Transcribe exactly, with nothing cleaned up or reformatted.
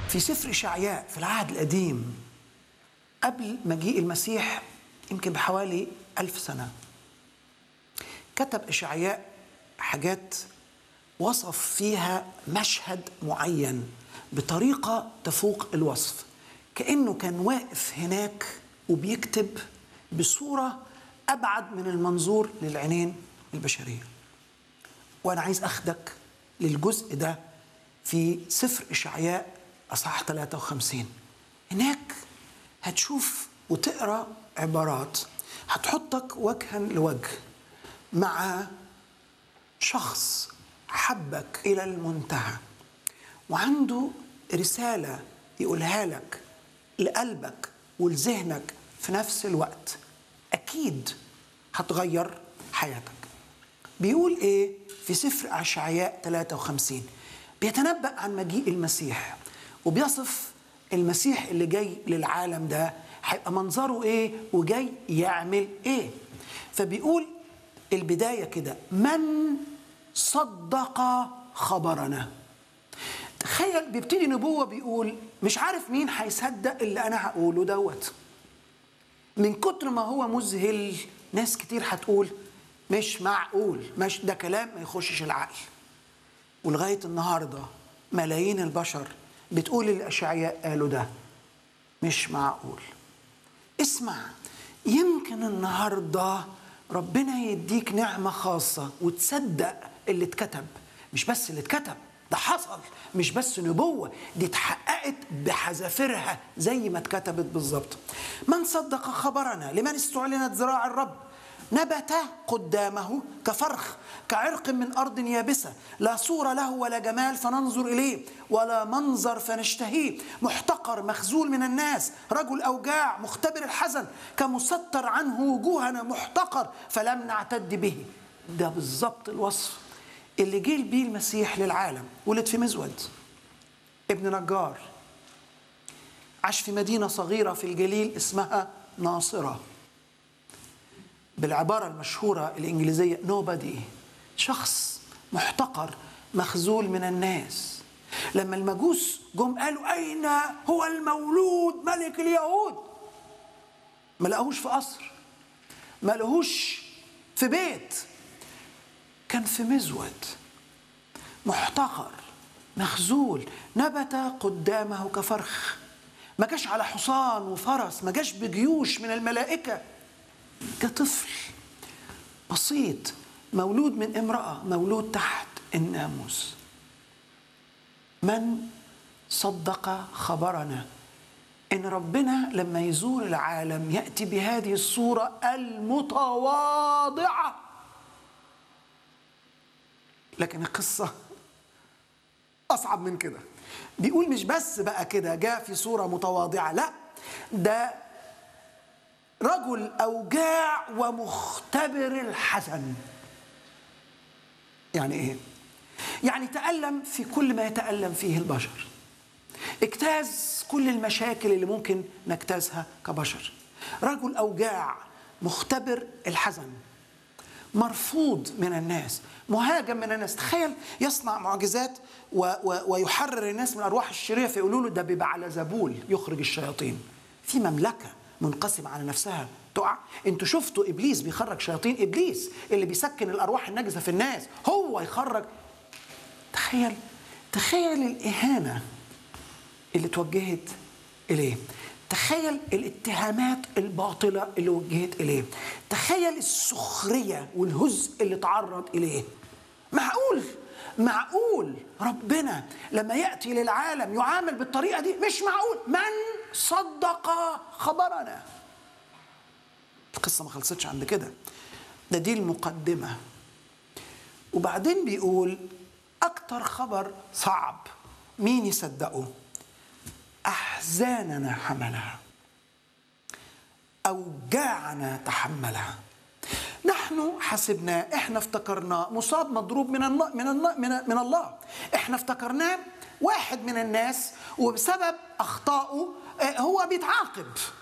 في سفر إشعياء في العهد القديم قبل مجيء المسيح يمكن بحوالي ألف سنة، كتب إشعياء حاجات وصف فيها مشهد معين بطريقة تفوق الوصف، كأنه كان واقف هناك وبيكتب بصورة أبعد من المنظور للعينين البشرية. وأنا عايز أخدك للجزء ده في سفر إشعياء أصحاح ثلاثة وخمسين. هناك هتشوف وتقرأ عبارات هتحطك وجها لوجه مع شخص حبك إلى المنتهى وعنده رسالة يقولها لك لقلبك ولذهنك في نفس الوقت، أكيد هتغير حياتك. بيقول إيه في سفر إشعياء ثلاثة وخمسين؟ بيتنبأ عن مجيء المسيح وبيصف المسيح اللي جاي للعالم ده هيبقى منظره إيه وجاي يعمل إيه. فبيقول البداية كده: من صدق خبرنا. تخيل بيبتدي نبوة بيقول مش عارف مين هيصدق اللي أنا هقوله دوت. من كتر ما هو مذهل ناس كتير هتقول مش معقول، مش ده كلام ما يخشش العقل. ولغاية النهاردة ملايين البشر بتقول اللي أشعياء قالوا ده مش معقول. اسمع، يمكن النهاردة ربنا يديك نعمة خاصة وتصدق اللي اتكتب. مش بس اللي اتكتب، ده حصل، مش بس نبوة، دي اتحققت بحذافيرها زي ما اتكتبت بالظبط. من صدق خبرنا، لمن استعلنت ذراع الرب، نبت قدامه كفرخ كعرق من أرض يابسة، لا صورة له ولا جمال فننظر إليه ولا منظر فنشتهيه، محتقر مخزول من الناس، رجل أوجاع مختبر الحزن، كمستر عنه وجوهنا، محتقر فلم نعتد به. ده بالظبط الوصف اللي جيل بيه المسيح للعالم. ولد في مزود، ابن نجار، عاش في مدينة صغيرة في الجليل اسمها ناصرة، بالعبارة المشهورة الإنجليزية nobody، شخص محتقر مخزول من الناس. لما المجوس جم قالوا أين هو المولود ملك اليهود، ما لقوهوش في قصر، ما لقوهوش في بيت، كان في مزود محتقر مخزول، نبت قدامه كفرخ. ما جاش على حصان وفرس، ما جاش بجيوش من الملائكة، كطفل بسيط مولود من امرأة، مولود تحت الناموس. من صدق خبرنا إن ربنا لما يزور العالم يأتي بهذه الصورة المتواضعة. لكن القصة أصعب من كده. بيقول مش بس بقى كده جاء في صورة متواضعة، لا، ده رجل أوجاع ومختبر الحزن. يعني إيه؟ يعني تألم في كل ما يتألم فيه البشر، اجتاز كل المشاكل اللي ممكن نجتازها كبشر. رجل أوجاع مختبر الحزن، مرفوض من الناس، مهاجم من الناس. تخيل يصنع معجزات و و ويحرر الناس من الأرواح الشريرة، فيقولوا له ده بيبقى على زبول يخرج الشياطين. في مملكة منقسمة على نفسها تقع. انتوا شفتوا إبليس بيخرج شياطين، إبليس اللي بيسكن الأرواح النجسة في الناس هو يخرج. تخيل تخيل الإهانة اللي توجهت إليه، تخيل الاتهامات الباطلة اللي وجهت إليه، تخيل السخرية والهزء اللي تعرض إليه. معقول معقول ربنا لما يأتي للعالم يعامل بالطريقة دي؟ مش معقول. من صدق خبرنا. القصة ما خلصتش عند كده، ده دي المقدمة. وبعدين بيقول أكتر خبر صعب مين يصدقه؟ أحزاننا حملها، أوجاعنا تحملها. نحن حسبناه، احنا افتكرناه مصاب مضروب من الله من الله من الله احنا افتكرناه واحد من الناس وبسبب أخطائه هو بيتعاقب.